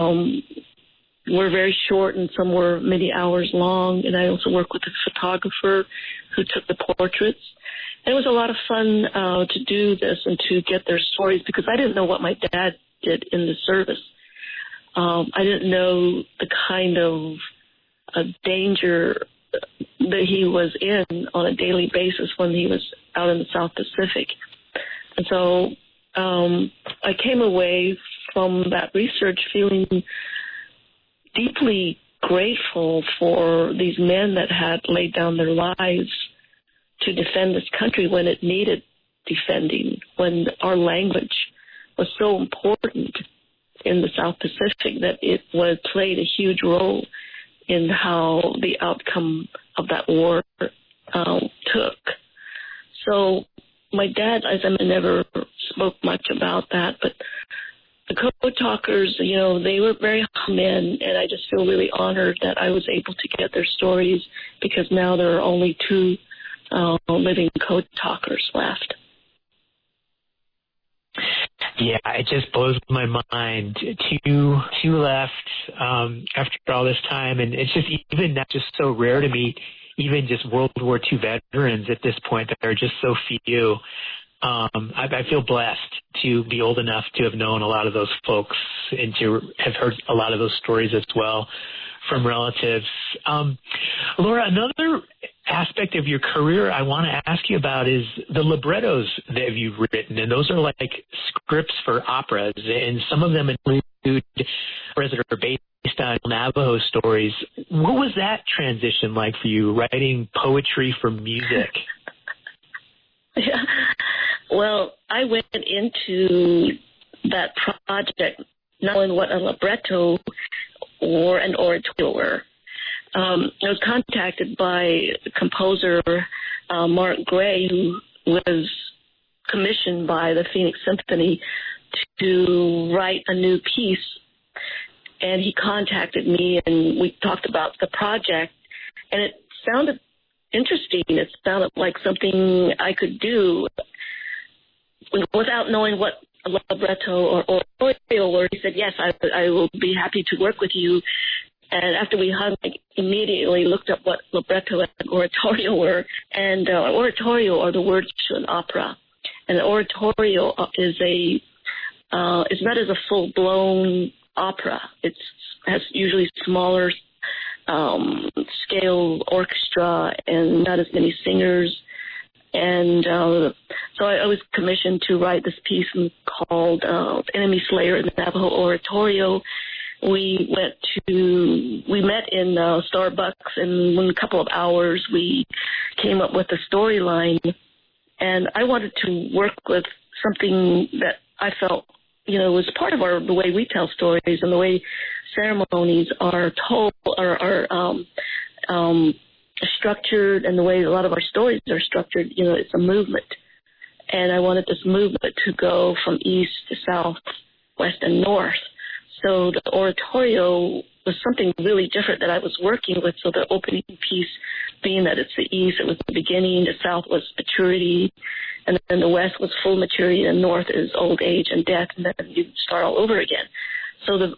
were very short and some were many hours long. And I also worked with a photographer who took the portraits. And it was a lot of fun to do this and to get their stories because I didn't know what my dad did in the service. I didn't know the kind of danger that he was in on a daily basis when he was out in the South Pacific. And so I came away from that research feeling deeply grateful for these men that had laid down their lives to defend this country when it needed defending, when our language was so important in the South Pacific that it played a huge role in how the outcome of that war took. So my dad, as I never spoke much about that, but the Code Talkers, you know, they were very humble men, and I just feel really honored that I was able to get their stories because now there are only 2 living Code Talkers left. Yeah, it just blows my mind. Two left after all this time, and it's just even not just so rare to meet even just World War II veterans at this point. There are just so few. I feel blessed to be old enough to have known a lot of those folks and to have heard a lot of those stories as well from relatives. Laura, another aspect of your career I want to ask you about is the librettos that you've written, and those are like scripts for operas, and some of them include operas that are based on Navajo stories. What was that transition like for you, writing poetry for music? Yeah. Well, I went into that project not knowing what a libretto or an oratorio were. I was contacted by composer Mark Gray, who was commissioned by the Phoenix Symphony to write a new piece. And he contacted me, and we talked about the project. And it sounded interesting. It sounded like something I could do without knowing what a libretto or oratorio were. He said, yes, I will be happy to work with you. And after we hung, I immediately looked up what libretto and oratorio were. And oratorio are the words to an opera. And an oratorio is not as a full-blown opera. It has usually smaller scale orchestra and not as many singers. And so I was commissioned to write this piece called Enemy Slayer in the Navajo Oratorio. We met in Starbucks, and in a couple of hours we came up with a storyline. And I wanted to work with something that I felt, was part of the way we tell stories and the way ceremonies are told, are structured, and the way a lot of our stories are structured. It's a movement. And I wanted this movement to go from east to south, west, and north. So the oratorio was something really different that I was working with. So the opening piece, being that it's the east, it was the beginning, the south was maturity, and then the west was full maturity, and north is old age and death, and then you start all over again. So the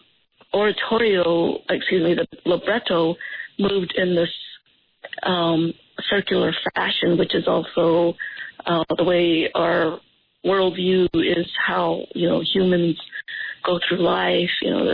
the libretto moved in this circular fashion, which is also the way our worldview is, how humans go through life.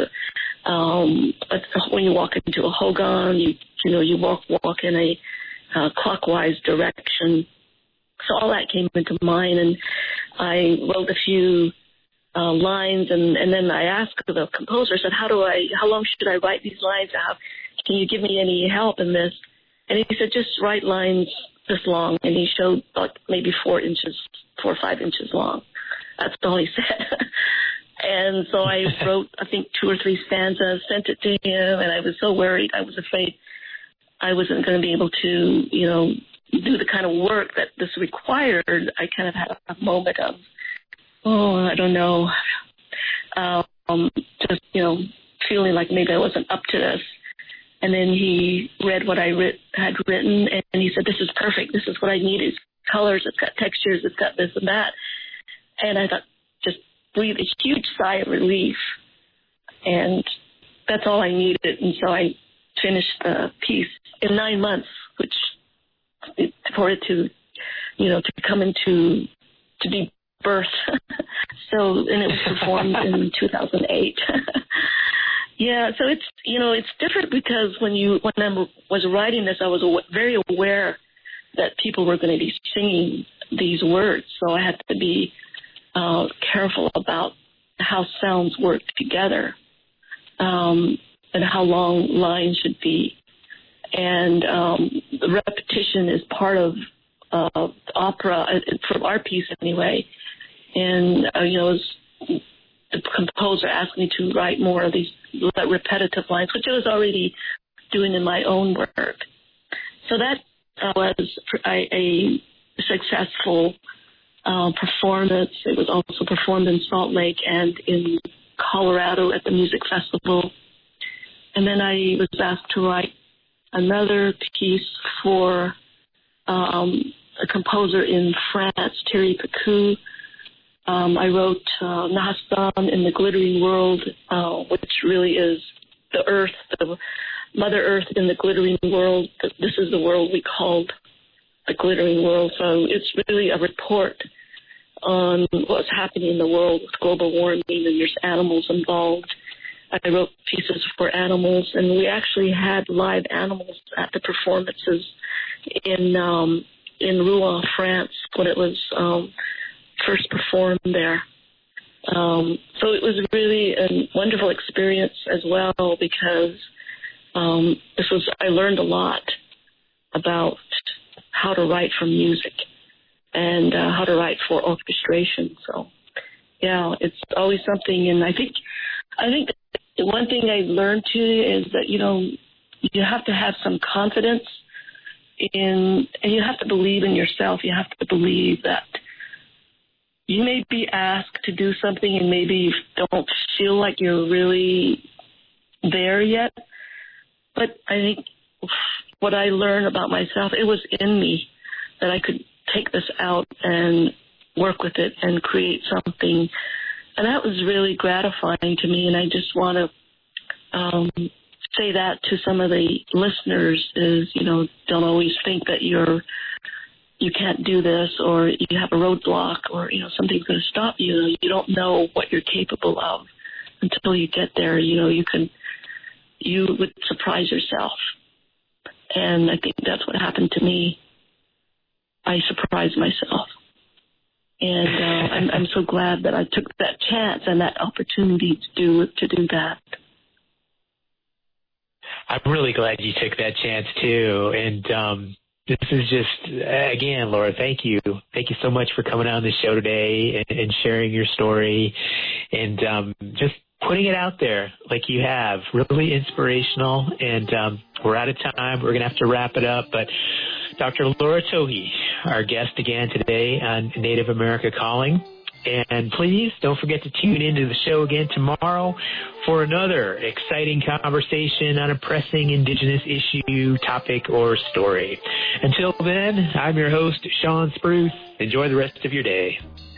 When you walk into a hogan, you walk in a clockwise direction. So all that came into mind, and I wrote a few lines, and then I asked the composer, I said, how long should I write these lines? Can you give me any help in this? And he said, just write lines this long, and he showed like maybe 4 or 5 inches long. That's all he said. And so I wrote, I think, 2 or 3 stanzas, sent it to him, and I was so worried. I was afraid I wasn't going to be able to, do the kind of work that this required. I kind of had a moment of, I don't know, just, feeling like maybe I wasn't up to this. And then he read what I had written, and he said, this is perfect. This is what I need. It's colors, it's got textures, it's got this and that. And I thought, just breathe a huge sigh of relief. And that's all I needed. And so I finished the piece in 9 months, which for it to, to come into, to be birthed. And it was performed in 2008. Yeah, so it's different because when I was writing this, I was very aware that people were going to be singing these words, so I had to be careful about how sounds work together, and how long lines should be. And the repetition is part of opera, for our piece anyway. And, the composer asked me to write more of these repetitive lines, which I was already doing in my own work. So that was a successful performance. It was also performed in Salt Lake and in Colorado at the music festival. And then I was asked to write another piece for a composer in France, Thierry Picou. I wrote Nahastan in the Glittering World, which really is the Earth, the Mother Earth in the glittering world. This is the world we called the glittering world. So it's really a report on what's happening in the world with global warming, and there's animals involved. I wrote pieces for animals, and we actually had live animals at the performances in Rouen, France, when it was first performed there. So it was really a wonderful experience as well, because I learned a lot about how to write for music and how to write for orchestration. So, yeah, it's always something. And I think one thing I learned too is that, you have to have some confidence and you have to believe in yourself. You have to believe that you may be asked to do something and maybe you don't feel like you're really there yet. But I think what I learned about myself, it was in me that I could take this out and work with it and create something. And that was really gratifying to me. And I just want to say that to some of the listeners is, don't always think that you can't do this, or you have a roadblock, or, something's going to stop you. You don't know what you're capable of until you get there. You would surprise yourself. And I think that's what happened to me. I surprised myself. And I'm so glad that I took that chance and that opportunity to do that. I'm really glad you took that chance too. And this is just, again, Laura, thank you. Thank you so much for coming on the show today and sharing your story and just putting it out there like you have. Really inspirational. And we're out of time. We're going to have to wrap it up. But Dr. Laura Tohe, our guest again today on Native America Calling. And please don't forget to tune into the show again tomorrow for another exciting conversation on a pressing Indigenous issue, topic, or story. Until then, I'm your host, Sean Spruce. Enjoy the rest of your day.